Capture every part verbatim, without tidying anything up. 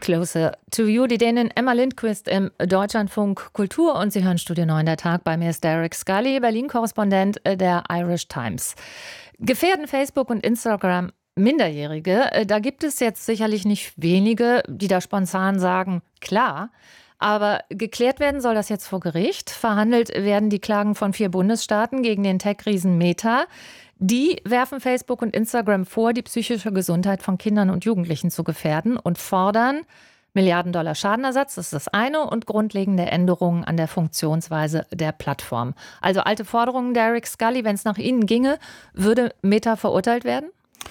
Closer to You, die Dänin Emma Lindquist im Deutschlandfunk Kultur, und Sie hören Studio neun der Tag. Bei mir ist Derek Scully, Berlin-Korrespondent der Irish Times. Gefährden Facebook und Instagram Minderjährige? Da gibt es jetzt sicherlich nicht wenige, die da spontan sagen, klar. Aber geklärt werden soll das jetzt vor Gericht. Verhandelt werden die Klagen von vier Bundesstaaten gegen den Tech-Riesen Meta. Die werfen Facebook und Instagram vor, die psychische Gesundheit von Kindern und Jugendlichen zu gefährden, und fordern Milliarden Dollar Schadenersatz, das ist das eine, und grundlegende Änderungen an der Funktionsweise der Plattform. Also alte Forderungen, Derek Scully, wenn es nach Ihnen ginge, würde Meta verurteilt werden?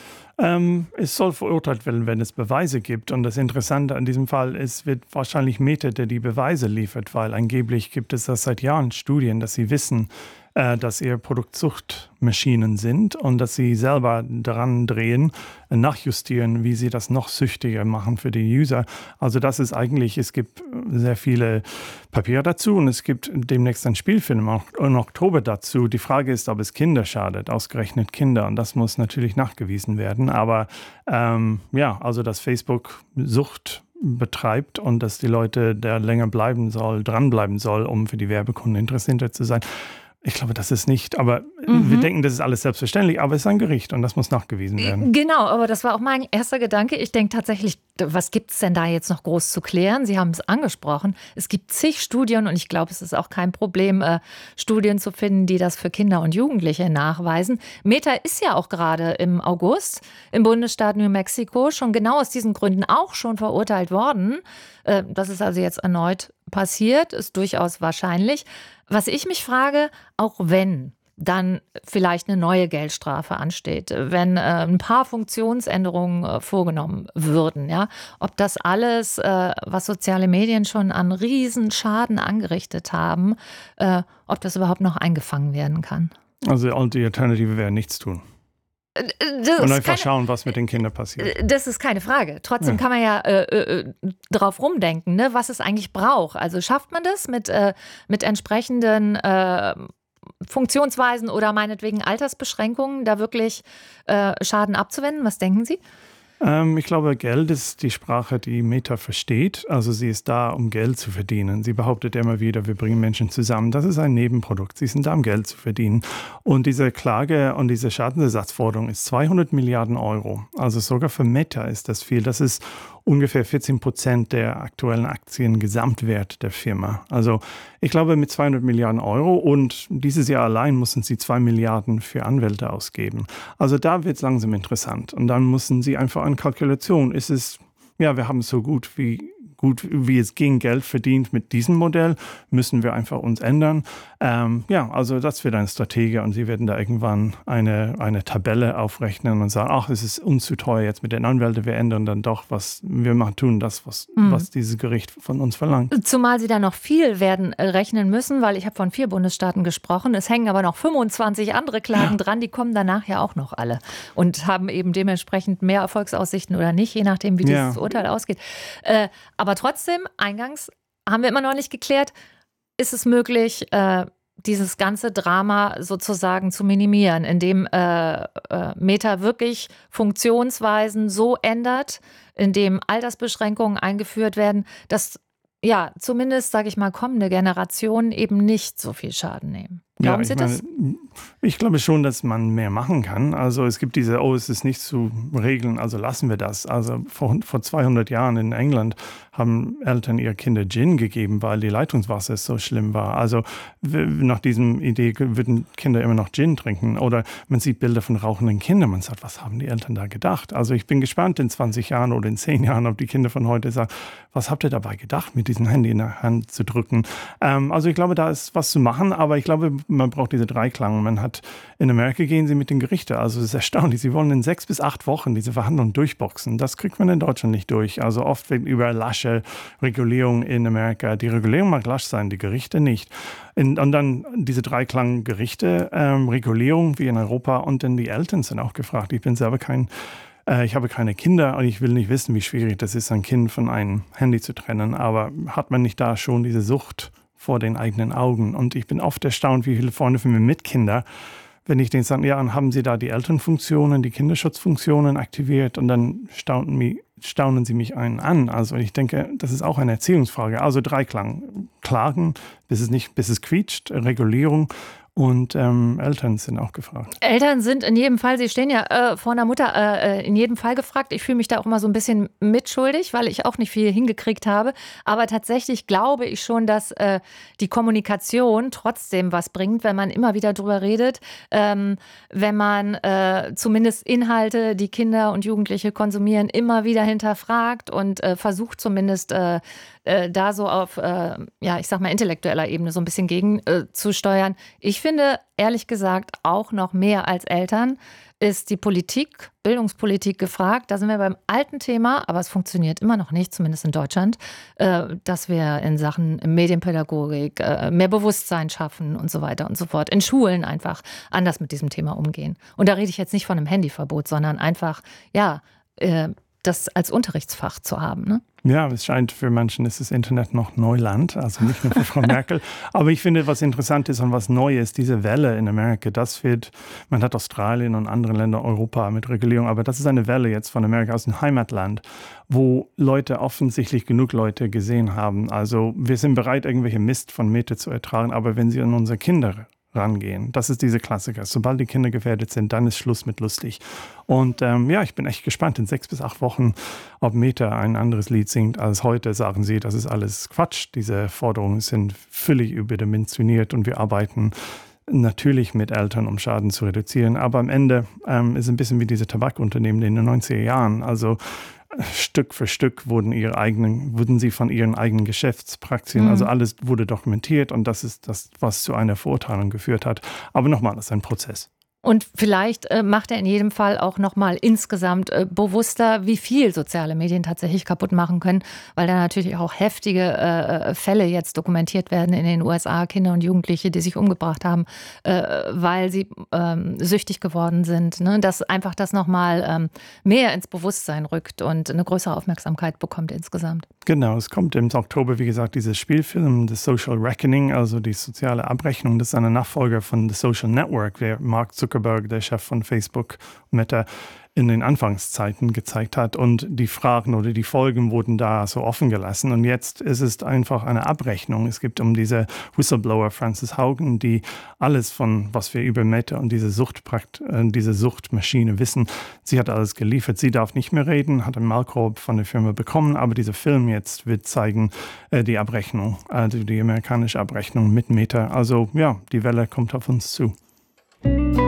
Ähm, es soll verurteilt werden, wenn es Beweise gibt. Und das Interessante an diesem Fall ist, wird wahrscheinlich Meta, der die Beweise liefert, weil angeblich gibt es das seit Jahren Studien, dass sie wissen, äh, dass ihr Produkt Suchtmaschinen sind und dass sie selber daran drehen, äh, nachjustieren, wie sie das noch süchtiger machen für die User. Also das ist eigentlich, es gibt sehr viele Papiere dazu und es gibt demnächst einen Spielfilm auch im Oktober dazu. Die Frage ist, ob es Kinder schadet, ausgerechnet Kinder. Und das muss natürlich nachgewiesen werden. Aber ähm, ja, also dass Facebook Sucht betreibt und dass die Leute da länger bleiben soll, dranbleiben soll, um für die Werbekunden interessenter zu sein. Ich glaube, das ist nicht, aber mhm. wir denken, das ist alles selbstverständlich, aber es ist ein Gericht und das muss nachgewiesen werden. Genau, aber das war auch mein erster Gedanke. Ich denke tatsächlich, was gibt es denn da jetzt noch groß zu klären? Sie haben es angesprochen. Es gibt zig Studien und ich glaube, es ist auch kein Problem, äh, Studien zu finden, die das für Kinder und Jugendliche nachweisen. Meta ist ja auch gerade im August im Bundesstaat New Mexico schon genau aus diesen Gründen auch schon verurteilt worden. Äh, das ist also jetzt erneut passiert, ist durchaus wahrscheinlich. Was ich mich frage, auch wenn dann vielleicht eine neue Geldstrafe ansteht, wenn äh, ein paar Funktionsänderungen äh, vorgenommen würden, ja, ob das alles, äh, was soziale Medien schon an Riesenschaden angerichtet haben, äh, ob das überhaupt noch eingefangen werden kann. Also die Alternative wäre nichts tun. Das und einfach keine, schauen, was mit den Kindern passiert. Das ist keine Frage. Trotzdem ja. kann man ja äh, äh, drauf rumdenken, ne, was es eigentlich braucht. Also schafft man das mit, äh, mit entsprechenden äh, Funktionsweisen oder meinetwegen Altersbeschränkungen, da wirklich äh, Schaden abzuwenden? Was denken Sie? Ähm, ich glaube, Geld ist die Sprache, die Meta versteht. Also sie ist da, um Geld zu verdienen. Sie behauptet immer wieder, wir bringen Menschen zusammen. Das ist ein Nebenprodukt. Sie sind da, um Geld zu verdienen. Und diese Klage und diese Schadensersatzforderung ist zweihundert Milliarden Euro. Also sogar für Meta ist das viel. Das ist ungefähr vierzehn Prozent der aktuellen Aktiengesamtwert der Firma. Also ich glaube, mit zweihundert Milliarden Euro, und dieses Jahr allein mussten sie zwei Milliarden für Anwälte ausgeben. Also da wird es langsam interessant. Und dann müssen sie einfach an Kalkulation. Ist es, ja, wir haben so gut wie gut, wie es ging, Geld verdient mit diesem Modell, müssen wir einfach uns ändern. Ähm, ja, also das wird ein Stratege und sie werden da irgendwann eine, eine Tabelle aufrechnen und sagen, ach, es ist uns zu teuer jetzt mit den Anwälten, wir ändern dann doch, was wir machen, tun das, was, mhm. was dieses Gericht von uns verlangt. Zumal sie da noch viel werden rechnen müssen, weil ich habe von vier Bundesstaaten gesprochen, es hängen aber noch fünfundzwanzig andere Klagen ja. dran, die kommen danach ja auch noch alle und haben eben dementsprechend mehr Erfolgsaussichten oder nicht, je nachdem, wie dieses ja. Urteil ausgeht. Äh, aber Aber trotzdem, eingangs haben wir immer noch nicht geklärt, ist es möglich, äh, dieses ganze Drama sozusagen zu minimieren, indem äh, äh, Meta wirklich Funktionsweisen so ändert, indem Altersbeschränkungen eingeführt werden, dass ja zumindest, sage ich mal, kommende Generationen eben nicht so viel Schaden nehmen. Glauben ja, Sie das? Meine, ich glaube schon, dass man mehr machen kann. Also es gibt diese, oh, es ist nicht zu regeln, also lassen wir das. Also vor, vor zweihundert Jahren in England haben Eltern ihre Kinder Gin gegeben, weil die Leitungswasser so schlimm war. Also nach diesem Idee würden Kinder immer noch Gin trinken. Oder man sieht Bilder von rauchenden Kindern. Man sagt, was haben die Eltern da gedacht? Also ich bin gespannt in zwanzig Jahren oder in zehn Jahren, ob die Kinder von heute sagen, was habt ihr dabei gedacht, mit diesem Handy in der Hand zu drücken? Ähm, also ich glaube, da ist was zu machen, aber ich glaube, man braucht diese Dreiklang. Man hat, in Amerika gehen sie mit den Gerichten. Also es ist erstaunlich. Sie wollen in sechs bis acht Wochen diese Verhandlungen durchboxen. Das kriegt man in Deutschland nicht durch. Also oft wird über lasche Regulierung in Amerika. Die Regulierung mag lasch sein, die Gerichte nicht. Und dann diese Dreiklang Gerichte, ähm, Regulierung wie in Europa, und dann die Eltern sind auch gefragt. Ich bin selber kein äh, Ich habe keine Kinder und ich will nicht wissen, wie schwierig das ist, ein Kind von einem Handy zu trennen. Aber hat man nicht da schon diese Sucht vor den eigenen Augen? Und ich bin oft erstaunt, wie viele Freunde von mir mit Kindern wenn ich denen sage, ja, und haben Sie da die Elternfunktionen, die Kinderschutzfunktionen aktiviert? Und dann staunen, mich, staunen sie mich einen an. Also ich denke, das ist auch eine Erziehungsfrage. Also Dreiklang. Klagen, bis es nicht, bis es quietscht, Regulierung. Und ähm, Eltern sind auch gefragt. Eltern sind in jedem Fall, Sie stehen ja äh, vor einer Mutter, äh, in jedem Fall gefragt. Ich fühle mich da auch immer so ein bisschen mitschuldig, weil ich auch nicht viel hingekriegt habe. Aber tatsächlich glaube ich schon, dass äh, die Kommunikation trotzdem was bringt, wenn man immer wieder drüber redet, ähm, wenn man äh, zumindest Inhalte, die Kinder und Jugendliche konsumieren, immer wieder hinterfragt und äh, versucht zumindest äh, äh, da so auf, äh, ja, ich sag mal, intellektueller Ebene so ein bisschen gegen äh, zu steuern. Ich finde, ehrlich gesagt, auch noch mehr als Eltern ist die Politik, Bildungspolitik gefragt. Da sind wir beim alten Thema, aber es funktioniert immer noch nicht, zumindest in Deutschland, äh, dass wir in Sachen Medienpädagogik äh, mehr Bewusstsein schaffen und so weiter und so fort. In Schulen einfach anders mit diesem Thema umgehen. Und da rede ich jetzt nicht von einem Handyverbot, sondern einfach, ja, äh, das als Unterrichtsfach zu haben, ne? Ja, es scheint, für manchen ist das Internet noch Neuland, also nicht nur für Frau Merkel. Aber ich finde, was interessant ist und was neu ist, diese Welle in Amerika, das wird, man hat Australien und andere Länder, Europa mit Regulierung, aber das ist eine Welle jetzt von Amerika aus dem Heimatland, wo Leute offensichtlich genug Leute gesehen haben. Also wir sind bereit, irgendwelche Mist von Meta zu ertragen, aber wenn sie an unsere Kinder rangehen. Das ist diese Klassiker. Sobald die Kinder gefährdet sind, dann ist Schluss mit lustig. Und ähm, ja, ich bin echt gespannt in sechs bis acht Wochen, ob Meta ein anderes Lied singt als heute. Sagen sie, das ist alles Quatsch. Diese Forderungen sind völlig überdimensioniert und wir arbeiten natürlich mit Eltern, um Schaden zu reduzieren. Aber am Ende ähm, ist es ein bisschen wie diese Tabakunternehmen in den neunziger Jahren. Also Stück für Stück wurden ihre eigenen, wurden sie von ihren eigenen Geschäftspraxien, mhm. also alles wurde dokumentiert und das ist das, was zu einer Verurteilung geführt hat. Aber nochmal, das ist ein Prozess. Und vielleicht äh, macht er in jedem Fall auch nochmal insgesamt äh, bewusster, wie viel soziale Medien tatsächlich kaputt machen können, weil da natürlich auch heftige äh, Fälle jetzt dokumentiert werden in den U S A, Kinder und Jugendliche, die sich umgebracht haben, äh, weil sie ähm, süchtig geworden sind. Ne? Dass einfach das nochmal ähm, mehr ins Bewusstsein rückt und eine größere Aufmerksamkeit bekommt insgesamt. Genau, es kommt im Oktober, wie gesagt, dieser Spielfilm, The Social Reckoning, also die soziale Abrechnung. Das ist eine Nachfolger von The Social Network, der Mark Zuckerberg, der Chef von Facebook, Meta, in den Anfangszeiten gezeigt hat. Und die Fragen oder die Folgen wurden da so offen gelassen. Und jetzt ist es einfach eine Abrechnung. Es gibt um diese Whistleblower Frances Haugen, die alles von, was wir über Meta und diese Suchtprakt, äh, diese Suchtmaschine wissen, sie hat alles geliefert. Sie darf nicht mehr reden, hat einen Maulkorb von der Firma bekommen. Aber dieser Film jetzt wird zeigen, äh, die Abrechnung, also die amerikanische Abrechnung mit Meta. Also ja, die Welle kommt auf uns zu.